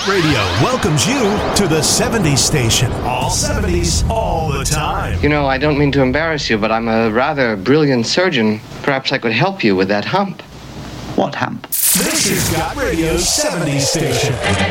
Radio welcomes you to the 70s station. All 70s, all the time. You know, I don't mean to embarrass you, but I'm a rather brilliant surgeon. Perhaps I could help you with that hump. What hump? This is Got Radio's 70s station.